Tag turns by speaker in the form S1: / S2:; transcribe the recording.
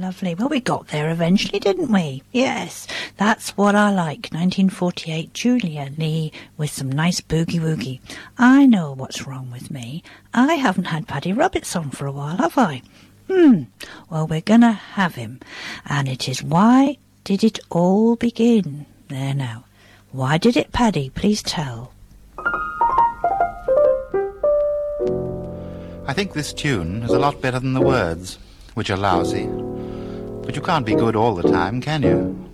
S1: lovely. Well, we got there eventually, didn't we? Yes, that's what I like. 1948, Julia Lee with some nice boogie-woogie. I know what's wrong with me. I haven't had Paddy Roberts on for a while, have I? Well, we're going to have him. And it is Why Did It All Begin? There now. Why did it, Paddy? Please tell.
S2: I think this tune is a lot better than the words, which are lousy. But you can't be good all the time, can you?